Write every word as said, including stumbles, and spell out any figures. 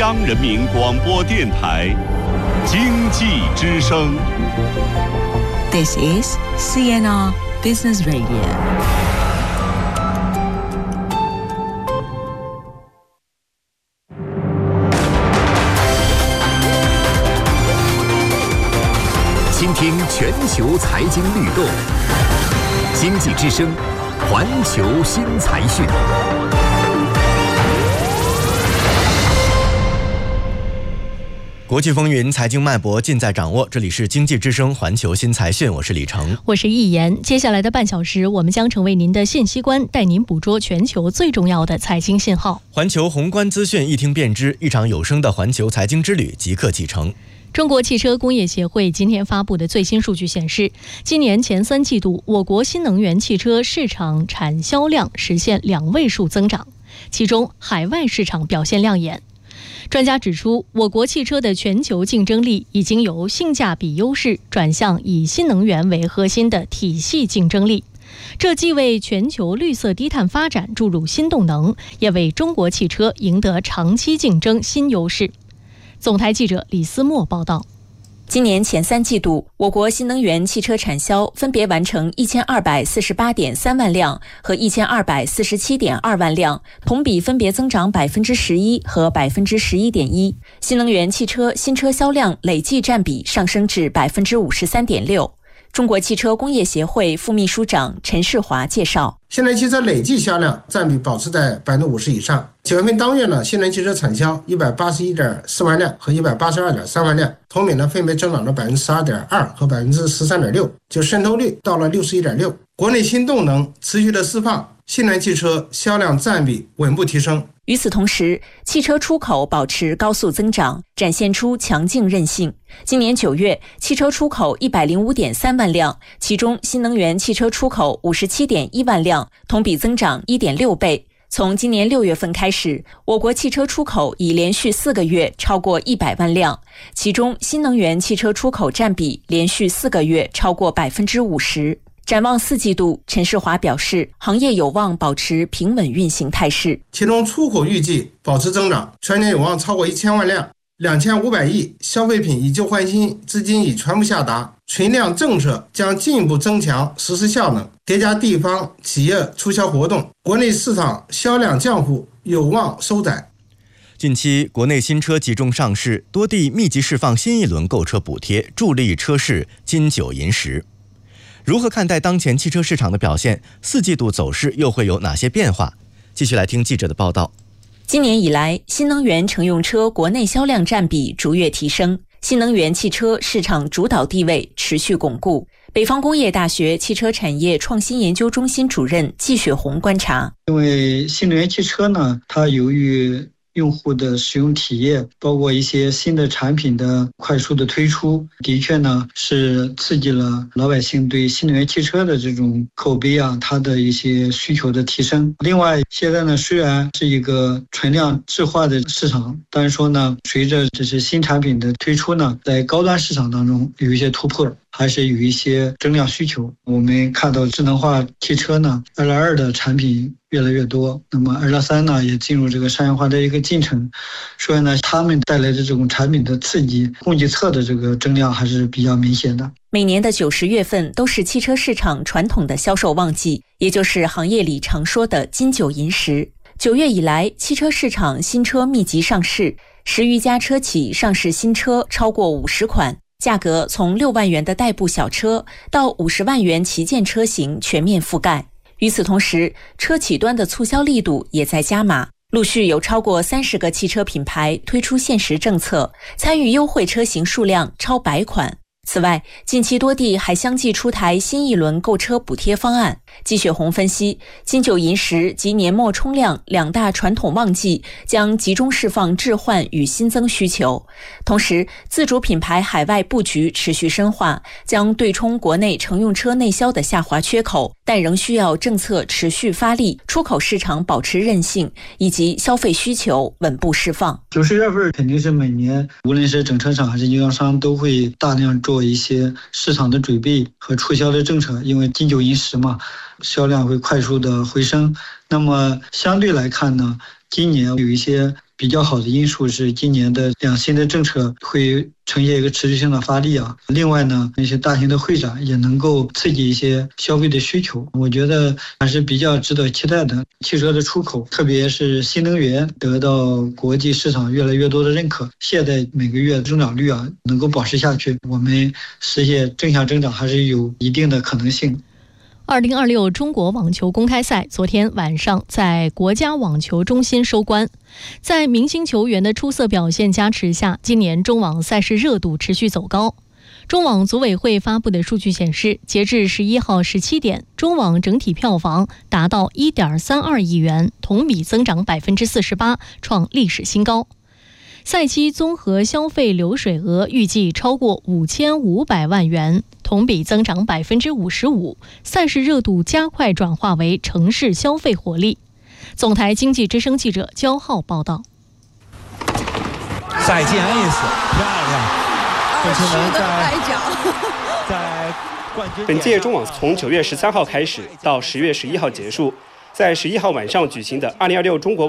央人民广播电台经济之声。 This is C N R Business Radio。 倾听全球财经律动，经济之声，环球新财讯。 国际风云，财经脉搏尽在掌握。这里是经济之声环球新财讯，我是李成， 我是易言。接下来的半小时，我们将成为您的信息官，带您捕捉全球最重要的财经信号。 环球宏观资讯一听便知，一场有声的环球财经之旅即刻启程。 中国汽车工业协会今天发布的最新数据显示，今年前三季度，我国新能源汽车市场产销量实现两位数增长，其中海外市场表现亮眼。专家指出，我国汽车的全球竞争力已经由性价比优势转向以新能源为核心的体系竞争力，这既为全球绿色低碳发展注入新动能，也为中国汽车赢得长期竞争新优势。总台记者李思墨报道。 今年前三季度，我国新能源汽车产销分别完成一千二百四十八点三万辆和一千二百四十七点二万辆，同比分别增长百分之十一和百分之十一点一。新能源汽车新车销量累计占比上升至百分之五十三点六。中国汽车工业协会副秘书长陈世华介绍， 新能源汽车累计销量占比保持在百分之五十以上。九月份当月呢，新能源汽车产销一百八十一点四万辆和一百八十二点三万辆，同比呢分别增长了百分之十二点二和百分之十三点六，就渗透率到了六十一点六。国内新动能持续的释放，新能源汽车销量占比稳步提升。 与此同时，汽车出口保持高速增长，展现出强劲韧性。今年九月，汽车出口一百零五点三万辆，其中新能源汽车出口五十七点一万辆，同比增长一点六倍。从今年六月份开始，我国汽车出口已连续四个月超过一百万辆，其中新能源汽车出口占比连续四个月超过百分之五十。展望四季度，陈世华表示，行业有望保持平稳运行态势。 其中出口预计保持增长，全年有望超过一千万辆，两千五百亿消费品以旧换新，资金已全部下达。存量政策将进一步增强实施效能，叠加地方企业促销活动，国内市场销量降幅有望收窄。 近期国内新车集中上市，多地密集释放新一轮购车补贴，助力车市金九银十。如何看待当前汽车市场的表现？四季度走势又会有哪些变化？继续来听记者的报道。 今年以来，新能源乘用车国内销量占比逐月提升，新能源汽车市场主导地位持续巩固。北方工业大学汽车产业创新研究中心主任季雪红观察， 因为新能源汽车呢，它由于用户的使用体验，包括一些新的产品的快速的推出，的确呢是刺激了老百姓对新能源汽车的这种口碑啊，它的一些需求的提升。另外，现在呢虽然是一个存量置换的市场，但是说呢，随着这些新产品的推出呢，在高端市场当中有一些突破，还是有一些增量需求。我们看到智能化汽车呢，二点二的产品越来越多，那么二点三呢也进入这个商业化的一个进程，所以呢，他们带来的这种产品的刺激，供给侧的这个增量还是比较明显的。 每年的九十月份都是汽车市场传统的销售旺季，也就是行业里常说的金九银十。九月以来，汽车市场新车密集上市，十余家车企上市新车超过五十款，价格从六万元的代步小车到五十万元旗舰车型全面覆盖。与此同时，车企端的促销力度也在加码，陆续有超过三十个汽车品牌推出限时政策，参与优惠车型数量超百款。此外，近期多地还相继出台新一轮购车补贴方案。季雪红分析，金九银十及年末冲量两大传统旺季将集中释放置换与新增需求，同时自主品牌海外布局持续深化，将对冲国内乘用车内销的下滑缺口，但仍需要政策持续发力，出口市场保持韧性，以及消费需求稳步释放。 九十月份肯定是每年无论是整车厂还是经销商都会大量做一些市场的准备和促销的政策，因为金九银十嘛，销量会快速的回升。那么相对来看呢，今年有一些比较好的因素是今年的两新的政策会呈现一个持续性的发力啊。另外呢，那些大型的会展也能够刺激一些消费的需求，我觉得还是比较值得期待的。汽车的出口，特别是新能源得到国际市场越来越多的认可，现在每个月增长率啊能够保持下去，我们实现正向增长还是有一定的可能性。 二零二六中国网球公开赛昨天晚上在国家网球中心收官，在明星球员的出色表现加持下，今年中网赛事热度持续走高。中网组委会发布的数据显示，截至十一号十七点，中网整体票房达到 一点三二亿元，同比增长 百分之四十八， 创历史新高。赛期综合消费流水额预计超过五千五百万元，同比增长 百分之五十五， 赛事热度加快转化为城市消费活力。总台经济之声记者焦浩报道。 再见 Ace， 漂亮！郑钦文在在冠军。 本届中网从九月十三号开始到十月十一号结束，在十一号晚上举行的二零二六中国